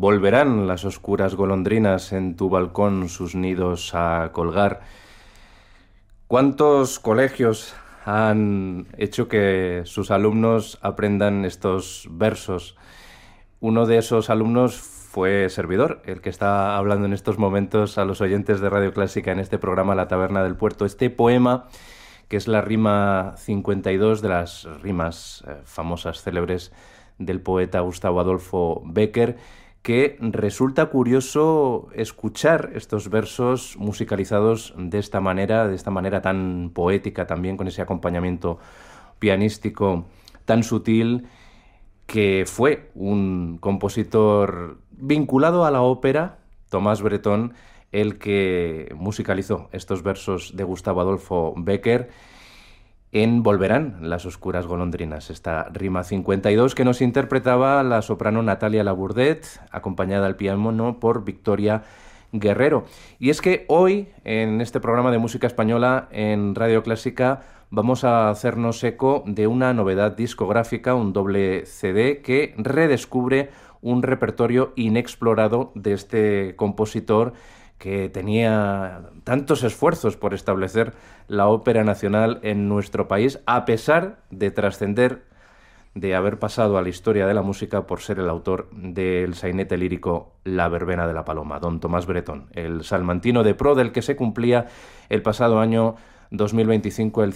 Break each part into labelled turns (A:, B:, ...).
A: Volverán las oscuras golondrinas en tu balcón sus nidos a colgar. ¿Cuántos colegios han hecho que sus alumnos aprendan estos versos? Uno de esos alumnos fue servidor, el que está hablando en estos momentos a los oyentes de Radio Clásica en este programa La Taberna del Puerto. Este poema, que es la rima 52 de las rimas famosas, célebres del poeta Gustavo Adolfo Bécquer, que resulta curioso escuchar estos versos musicalizados de esta manera tan poética también, con ese acompañamiento pianístico tan sutil, que fue un compositor vinculado a la ópera, Tomás Bretón, el que musicalizó estos versos de Gustavo Adolfo Bécquer en Volverán las oscuras golondrinas, esta rima 52 que nos interpretaba la soprano Natalia Labourdet, acompañada al piano por Victoria Guerrero. Y es que hoy, en este programa de música española en Radio Clásica, vamos a hacernos eco de una novedad discográfica, un doble CD que redescubre un repertorio inexplorado de este compositor que tenía tantos esfuerzos por establecer la ópera nacional en nuestro país, a pesar de trascender, de haber pasado a la historia de la música por ser el autor del sainete lírico La verbena de la paloma, don Tomás Bretón, el salmantino de pro del que se cumplía el pasado año 2025 el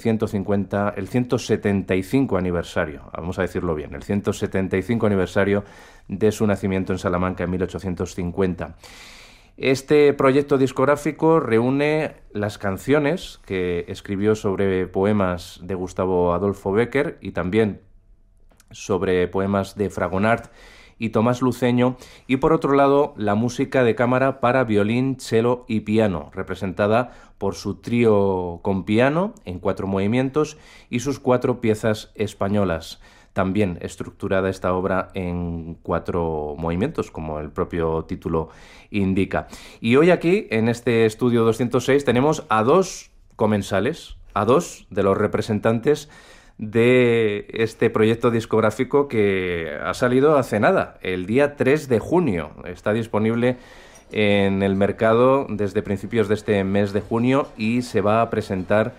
A: 175 aniversario, vamos a decirlo bien, el 175 aniversario de su nacimiento en Salamanca en 1850. Este proyecto discográfico reúne las canciones que escribió sobre poemas de Gustavo Adolfo Bécquer y también sobre poemas de Fragonard y Tomás Luceño, y por otro lado la música de cámara para violín, cello y piano, representada por su trío con piano en 4 movimientos y sus 4 piezas españolas. También estructurada esta obra en 4 movimientos, como el propio título indica. Y hoy aquí, en este estudio 206, tenemos a 2 comensales, a 2 de los representantes de este proyecto discográfico que ha salido hace nada, el día 3 de junio. Está disponible en el mercado desde principios de este mes de junio y se va a presentar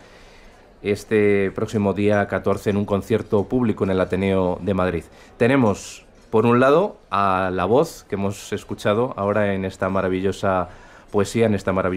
A: este próximo día 14 en un concierto público en el Ateneo de Madrid. Tenemos, por un lado, a la voz que hemos escuchado ahora en esta maravillosa poesía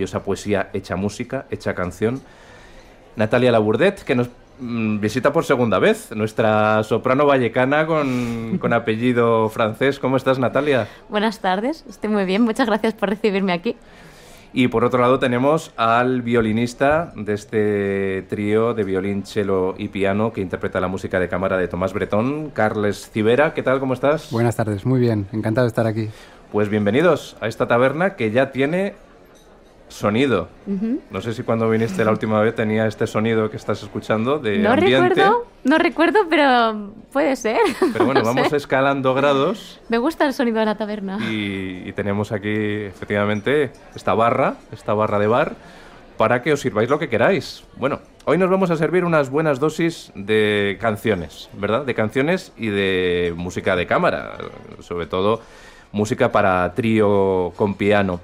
A: hecha música, hecha canción, Natalia Labourdet, que nos visita por segunda vez, nuestra soprano vallecana con apellido francés. ¿Cómo estás, Natalia?
B: Buenas tardes, estoy muy bien, muchas gracias por recibirme aquí.
A: Y por otro lado tenemos al violinista de este trío de violín, cello y piano que interpreta la música de cámara de Tomás Bretón, Carles Civera. ¿Qué tal? ¿Cómo estás?
C: Buenas tardes, muy bien, encantado de estar aquí.
A: Pues bienvenidos a esta taberna que ya tiene sonido. No sé si cuando viniste la última vez tenía este sonido que estás escuchando de ambiente.
B: No recuerdo, pero puede ser.
A: Pero bueno, vamos escalando grados.
B: Me gusta el sonido de la taberna.
A: Y tenemos aquí, efectivamente, esta barra de bar para que os sirváis lo que queráis. Bueno, hoy nos vamos a servir unas buenas dosis de canciones, ¿verdad? De canciones y de música de cámara, sobre todo música para trío con piano.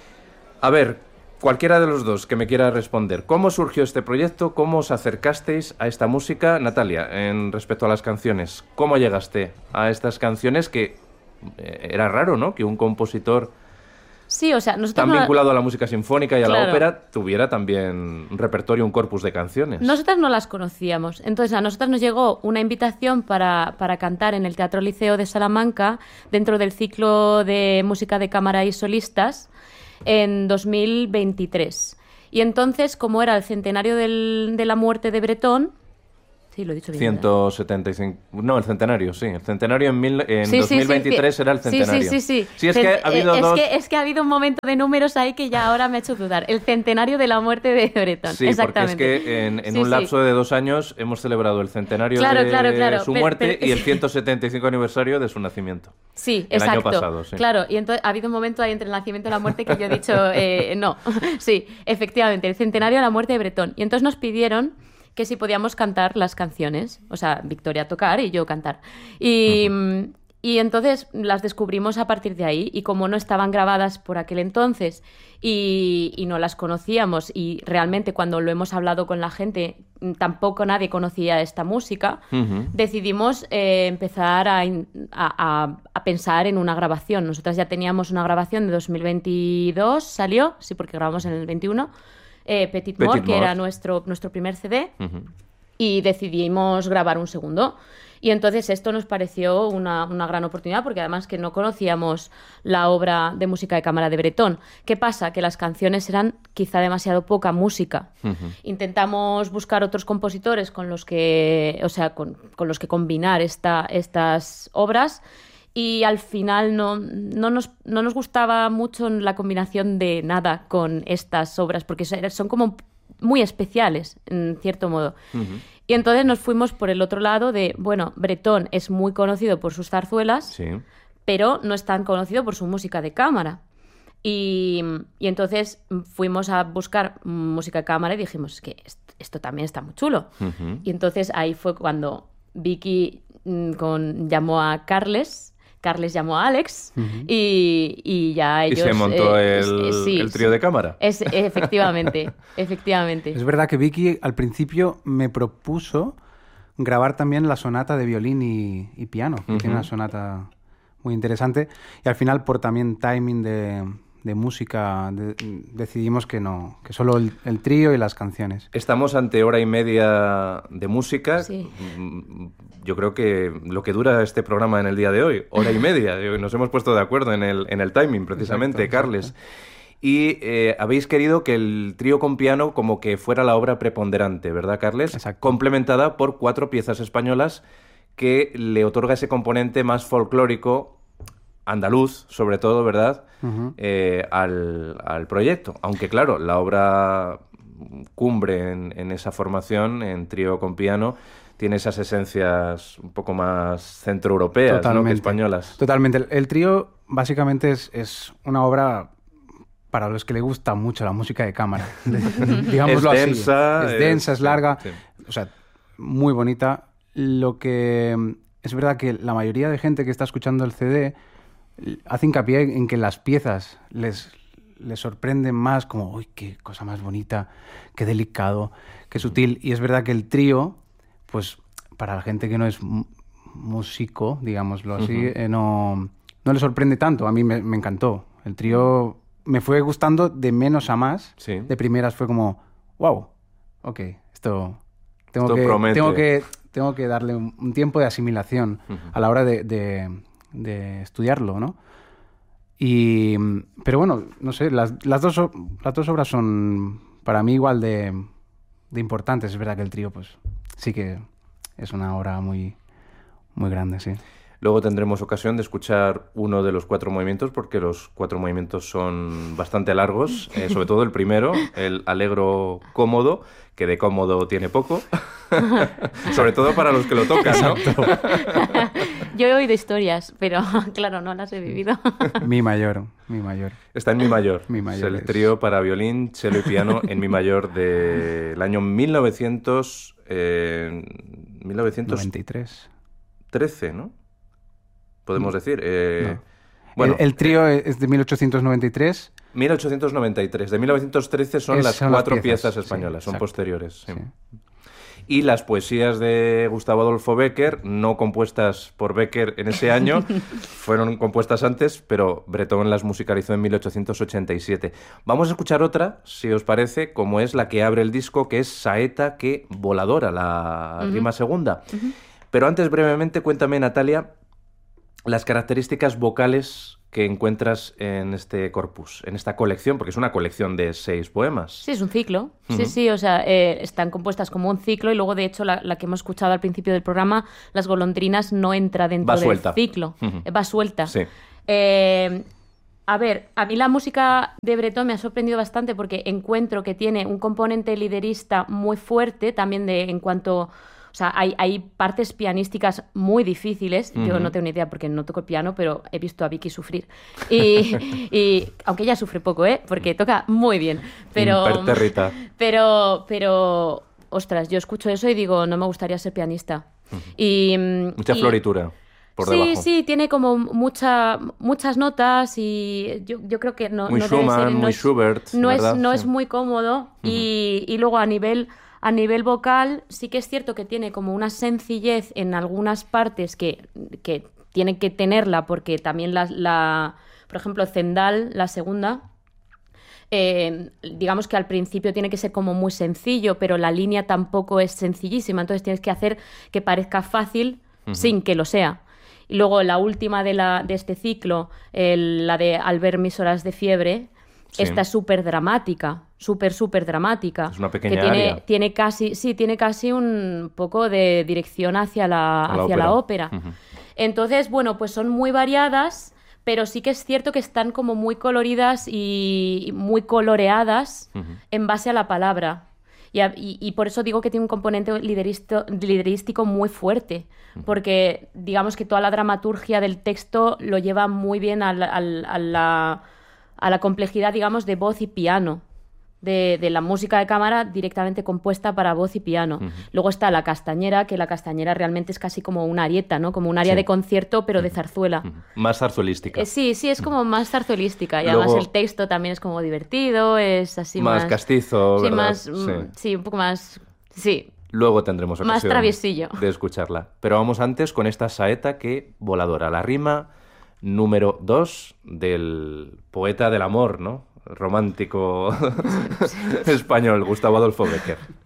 A: A ver, cualquiera de los dos que me quiera responder, ¿cómo surgió este proyecto? ¿Cómo os acercasteis a esta música? Natalia, en respecto a las canciones, ¿cómo llegaste a estas canciones que era raro, ¿no? Que un compositor tan vinculado a la música sinfónica y a la ópera tuviera también un repertorio, un corpus de canciones.
B: Nosotras no las conocíamos. Entonces a nosotras nos llegó una invitación para cantar en el Teatro Liceo de Salamanca dentro del ciclo de música de cámara y solistas en 2023. Y entonces, como era el centenario de la muerte de Bretón, sí, lo he dicho bien.
A: 175, no, el centenario, sí. El centenario en 2023 era el centenario.
B: Sí.
A: Sí, es que ha habido
B: es que ha habido un momento de números ahí que ya ahora me ha hecho dudar. El centenario de la muerte de Bretón,
A: sí,
B: exactamente.
A: Porque es que en un lapso de 2 años hemos celebrado el centenario de su muerte y el 175 aniversario de su nacimiento.
B: Sí,
A: el
B: exacto.
A: año pasado, sí.
B: Claro, y entonces ha habido un momento ahí entre el nacimiento y la muerte que yo he dicho, no. Sí, efectivamente, el centenario de la muerte de Bretón. Y entonces nos pidieron que si podíamos cantar las canciones, o sea, Victoria tocar y yo cantar. Y Y entonces las descubrimos a partir de ahí, y como no estaban grabadas por aquel entonces y no las conocíamos, y realmente cuando lo hemos hablado con la gente tampoco nadie conocía esta música, decidimos empezar a pensar en una grabación. Nosotras ya teníamos una grabación de 2022, salió, sí, porque grabamos en el 21, Petit Mort, que era nuestro primer CD, y decidimos grabar un segundo. Y entonces esto nos pareció una gran oportunidad, porque además que no conocíamos la obra de música de cámara de Breton. ¿Qué pasa? Que las canciones eran quizá demasiado poca música. Intentamos buscar otros compositores con los que, con los que combinar estas obras, y al final no nos gustaba mucho la combinación de nada con estas obras, porque son como muy especiales, en cierto modo. Y entonces nos fuimos por el otro lado de, bueno, Breton es muy conocido por sus zarzuelas, sí, pero no es tan conocido por su música de cámara. Y entonces fuimos a buscar música de cámara y dijimos, es que esto también está muy chulo. Y entonces ahí fue cuando Vicky llamó a Carles llamó a Alex, y ya ellos...
A: Y se montó el trío de cámara.
B: Efectivamente.
C: Es verdad que Vicky al principio me propuso grabar también la sonata de violín y piano, que tiene una sonata muy interesante, y al final por también timing de música decidimos que no, que solo el trío y las canciones.
A: Estamos ante hora y media de música. Sí. Yo creo que lo que dura este programa en el día de hoy, hora y media. Nos hemos puesto de acuerdo en el timing, precisamente, exacto, Carles. Exacto. Y habéis querido que el trío con piano como que fuera la obra preponderante, ¿verdad, Carles? Exacto. Complementada por 4 piezas españolas que le otorga ese componente más folclórico, andaluz, sobre todo, ¿verdad?, al proyecto. Aunque, claro, la obra cumbre en esa formación, en trío con piano, tiene esas esencias un poco más centroeuropeas, ¿no?, que españolas.
C: Totalmente. El trío, básicamente, es una obra para los que le gusta mucho la música de cámara. Digámoslo así. Es densa, es larga, sí. O sea, muy bonita. Lo que es verdad que la mayoría de gente que está escuchando el CD hace hincapié en que las piezas les sorprenden más, como, uy, qué cosa más bonita, qué delicado, qué sutil. Y es verdad que el trío, pues para la gente que no es músico, digámoslo así, no le sorprende tanto. A mí me encantó. El trío me fue gustando de menos a más. Sí. De primeras fue como, wow, ok, esto promete. Tengo que darle un tiempo de asimilación a la hora de estudiarlo, ¿no? Pero bueno, no sé, las dos obras son para mí igual de importantes. Es verdad que el trío, pues sí que es una obra muy, muy grande, sí.
A: Luego tendremos ocasión de escuchar uno de los 4 movimientos, porque los 4 movimientos son bastante largos, sobre todo el primero, el Allegro cómodo, que de cómodo tiene poco, sobre todo para los que lo tocan, ¿no?
B: Yo he oído historias, pero claro, no las he vivido.
C: Mi mayor.
A: Está en Mi mayor.
C: Mi mayor
A: es el trío para violín, cello y piano en Mi mayor del año 1993. 13, ¿no? Podemos decir.
C: No.
A: Bueno,
C: el trío es de 1893.
A: 1893. De 1913 son las 4 piezas españolas, sí, son posteriores. Sí. Sí. Y las poesías de Gustavo Adolfo Bécquer, no compuestas por Bécquer en ese año, fueron compuestas antes, pero Breton las musicalizó en 1887. Vamos a escuchar otra, si os parece, como es la que abre el disco, que es Saeta que voladora, la rima segunda. Pero antes, brevemente, cuéntame, Natalia, las características vocales que encuentras en este corpus, en esta colección, porque es una colección de 6 poemas.
B: Sí, es un ciclo. Sí, o sea, están compuestas como un ciclo, y luego, de hecho, la que hemos escuchado al principio del programa, Las golondrinas, no entra dentro del ciclo. Va suelta. Sí. A ver, a mí la música de Breton me ha sorprendido bastante, porque encuentro que tiene un componente liderista muy fuerte, también en cuanto... O sea, hay partes pianísticas muy difíciles. Yo no tengo ni idea porque no toco el piano, pero he visto a Vicky sufrir. Y aunque ella sufre poco, porque toca muy bien.
A: Impertérrita.
B: Pero, ostras, yo escucho eso y digo, no me gustaría ser pianista.
A: Mucha floritura. por debajo.
B: Sí, tiene como muchas notas y yo creo que no
A: muy
B: no
A: Schumann,
B: debe ser,
A: muy Schubert, ¿verdad?
B: No es muy cómodo. Y luego a nivel vocal sí que es cierto que tiene como una sencillez en algunas partes que tienen que tenerla, porque también por ejemplo, Zendal, la segunda, digamos que al principio tiene que ser como muy sencillo, pero la línea tampoco es sencillísima, entonces tienes que hacer que parezca fácil sin que lo sea. Y luego la última de este ciclo, la de Al ver mis horas de fiebre, esta es súper dramática, súper dramática.
A: Es una pequeña
B: que
A: área.
B: tiene casi un poco de dirección hacia la ópera. Entonces, bueno, pues son muy variadas, pero sí que es cierto que están como muy coloridas y muy coloreadas en base a la palabra. Y por eso digo que tiene un componente liderístico muy fuerte, porque digamos que toda la dramaturgia del texto lo lleva muy bien a la complejidad, digamos, de voz y piano, de la música de cámara directamente compuesta para voz y piano. Luego está la castañera, que la castañera realmente es casi como una arieta, ¿no? Como un área de concierto, pero de zarzuela.
A: Más zarzuelística.
B: Sí, es como más zarzuelística. Y
A: Luego,
B: además el texto también es como divertido, es así más
A: castizo,
B: sí,
A: ¿verdad?
B: Sí, un poco más... Sí.
A: Luego tendremos ocasión
B: más traviesillo
A: de escucharla. Pero vamos antes con esta saeta que voladora. La rima número 2 del poeta del amor, ¿no? Romántico español, Gustavo Adolfo Bécquer.